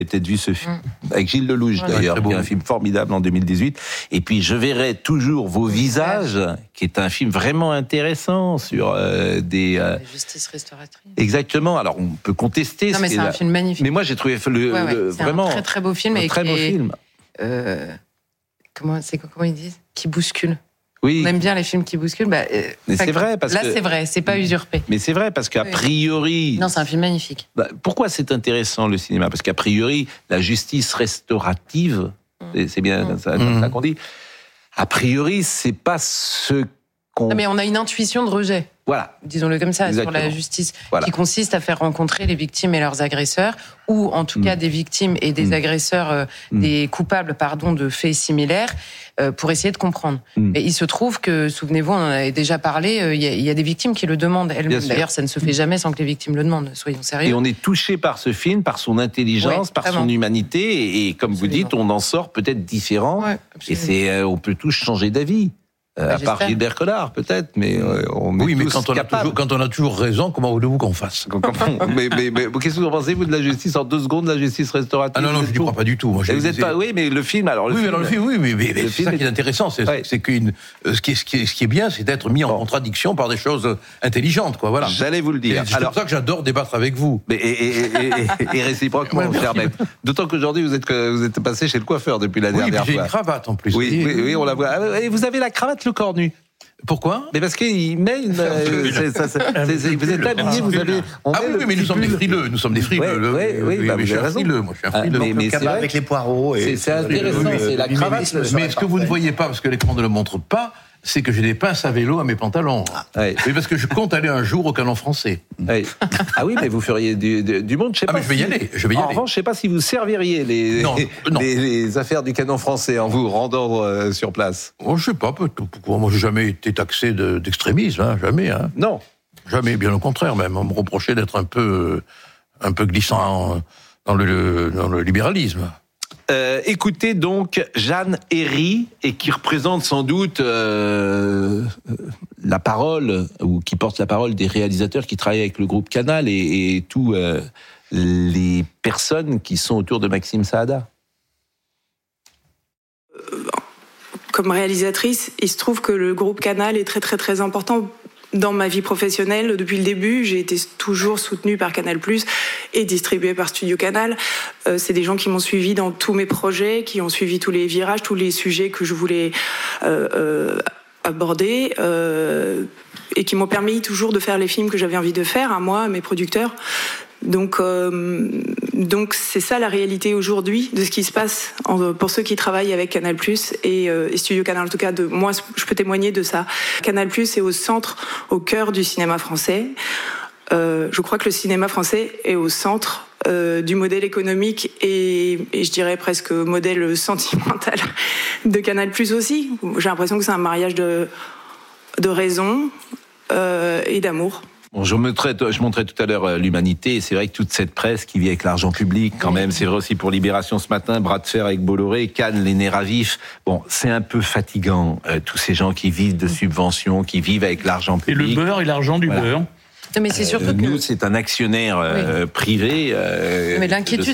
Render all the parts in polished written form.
J'ai peut-être vu ce film avec Gilles Lelouch d'ailleurs, qui est un film formidable en 2018. Et puis Je verrai toujours vos visages, qui est un film vraiment intéressant sur la justice restauratrice. Exactement. Alors on peut contester. Non, mais c'est un film magnifique. Mais moi j'ai trouvé vraiment un très très beau film. Un très beau film. Comment ils disent ? Qui bouscule. Oui. On aime bien les films qui bousculent. Mais c'est vrai parce là, que c'est vrai, c'est pas usurpé. Mais c'est vrai parce qu'a priori. Non, c'est un film magnifique. Pourquoi c'est intéressant le cinéma ? Parce qu'a priori, la justice restaurative, c'est bien ça qu'on dit. A priori, c'est pas ce qu'on. Non, mais on a une intuition de rejet. Voilà. Disons-le comme ça, Exactement. sur la justice, qui consiste à faire rencontrer les victimes et leurs agresseurs, ou en tout cas des victimes et des agresseurs, des coupables, de faits similaires, pour essayer de comprendre. Et il se trouve que, souvenez-vous, on en avait déjà parlé, il y a des victimes qui le demandent elles-mêmes. D'ailleurs, ça ne se fait jamais sans que les victimes le demandent, soyons sérieux. Et on est touché par ce film, par son intelligence, par son humanité, et comme vous dites, on en sort peut-être différent, et on peut tous changer d'avis. À part Gilbert Collard, peut-être, mais on est tous capables. Quand on a toujours raison, comment voulez-vous qu'on fasse ? mais qu'est-ce que vous en pensez, vous, de la justice en 2 secondes, la justice restaurative ? Ah non, je n'y crois pas du tout. Moi, vous êtes pas, mais le film, alors. Mais c'est ça qui est intéressant. C'est que ce qui est bien, c'est d'être mis en contradiction par des choses intelligentes, quoi. Voilà. J'allais vous le dire. C'est pour ça que j'adore débattre avec vous. Et réciproquement, cher maître. D'autant qu'aujourd'hui, vous êtes passé chez le coiffeur depuis la dernière fois. J'ai une cravate en plus. Oui, on la voit. Et vous avez la cravate le cornu. Pourquoi ? Mais parce qu'il met une. Vous êtes habillé, vous avez. Mais nous sommes des frileux. Nous sommes des frileux. Oui, je suis un frileux. Moi, je suis un frileux. Mais c'est vrai avec les poireaux. C'est intéressant. C'est la cravate. Mais ce que vous ne voyez pas, parce que l'écran ne le montre pas, c'est que j'ai des pinces à vélo à mes pantalons. Oui, parce que je compte aller un jour au Canon Français. Ah oui, mais vous feriez du monde, je sais pas. Mais je vais y aller. En revanche, je sais pas si vous serviriez les affaires du Canon Français en vous rendant sur place. Oh, je sais pas, pourquoi. Moi, j'ai jamais été taxé d'extrémisme, jamais. Non. Jamais, bien au contraire, même. On me reprochait d'être un peu glissant dans le libéralisme. Écoutez donc Jeanne Herry, et qui représente sans doute la parole, ou qui porte la parole des réalisateurs qui travaillent avec le groupe Canal et tous les personnes qui sont autour de Maxime Saada. Comme réalisatrice, il se trouve que le groupe Canal est très très très important dans ma vie professionnelle. Depuis le début, j'ai été toujours soutenue par Canal+ et distribuée par Studio Canal. C'est des gens qui m'ont suivie dans tous mes projets, qui ont suivi tous les virages, tous les sujets que je voulais aborder, et qui m'ont permis toujours de faire les films que j'avais envie de faire, à moi, à mes producteurs. Donc c'est ça la réalité aujourd'hui de ce qui se passe pour ceux qui travaillent avec Canal+ et Studio Canal. En tout cas, moi, je peux témoigner de ça. Canal+ est au centre, au cœur du cinéma français. Je crois que le cinéma français est au centre du modèle économique et je dirais presque modèle sentimental de Canal+ aussi. J'ai l'impression que c'est un mariage de raison et d'amour. Bon, je montrais tout à l'heure l'humanité, et c'est vrai que toute cette presse qui vit avec l'argent public, quand même, c'est vrai aussi pour Libération ce matin, bras de fer avec Bolloré, Cannes, les nerfs à vif. Bon, c'est un peu fatigant, tous ces gens qui vivent de subventions, qui vivent avec l'argent public. Et le beurre et l'argent du beurre. Non, mais c'est surtout que nous, c'est un actionnaire privé mais l'inquiétude,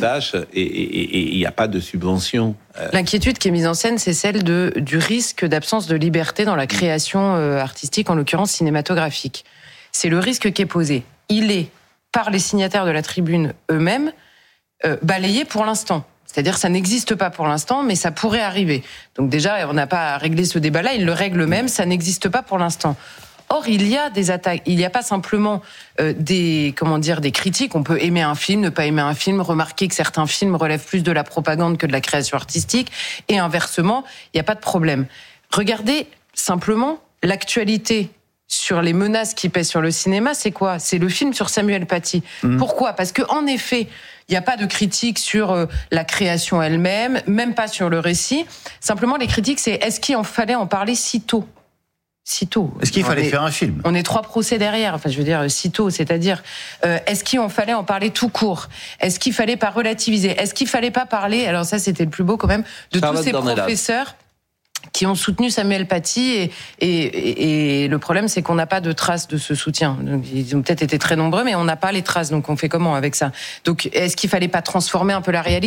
et il n'y a pas de subvention. L'inquiétude qui est mise en scène, c'est celle du risque d'absence de liberté dans la création artistique, en l'occurrence cinématographique. C'est le risque qui est posé. Il est, par les signataires de la tribune eux-mêmes, balayé pour l'instant. C'est-à-dire ça n'existe pas pour l'instant, mais ça pourrait arriver. Donc déjà, on n'a pas à régler ce débat-là, ils le règlent eux-mêmes, ça n'existe pas pour l'instant. Or, il y a des attaques, il n'y a pas simplement des critiques. On peut aimer un film, ne pas aimer un film, remarquer que certains films relèvent plus de la propagande que de la création artistique, et inversement, il n'y a pas de problème. Regardez simplement l'actualité sur les menaces qui pèsent sur le cinéma, c'est quoi ? C'est le film sur Samuel Paty. Pourquoi ? Parce que en effet, il n'y a pas de critique sur la création elle-même, même pas sur le récit. Simplement, les critiques, c'est est-ce qu'il en fallait en parler si tôt ? Est-ce qu'il fallait faire un film ? On est 3 procès derrière, enfin je veux dire si tôt, c'est-à-dire est-ce qu'il en fallait en parler tout court ? Est-ce qu'il fallait pas relativiser ? Est-ce qu'il fallait pas parler, alors ça c'était le plus beau quand même, de tous ces professeurs qui ont soutenu Samuel Paty et le problème c'est qu'on n'a pas de traces de ce soutien. Donc, ils ont peut-être été très nombreux mais on n'a pas les traces, donc on fait comment avec ça ? Donc est-ce qu'il fallait pas transformer un peu la réalité ?